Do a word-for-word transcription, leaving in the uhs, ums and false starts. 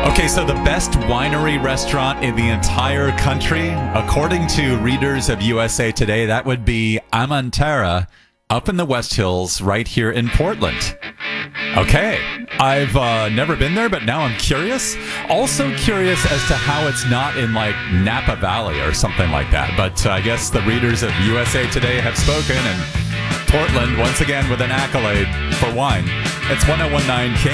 Okay, so the best winery restaurant in the entire country, according to readers of U S A Today, that would be Amantara up in the West Hills right here in Portland. Okay, I've uh, never been there, but now I'm curious. Also curious as to how it's not in like Napa Valley or something like that. But uh, I guess the readers of U S A Today have spoken, and Portland, once again, with an accolade for wine. It's ten nineteen King.